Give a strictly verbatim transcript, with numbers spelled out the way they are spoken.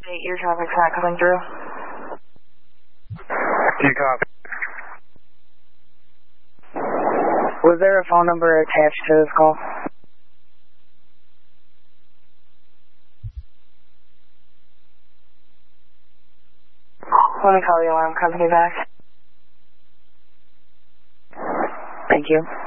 Update, your traffic's not coming through. Do you copy? Was there a phone number attached to this call? Let me call the alarm company back. Thank you.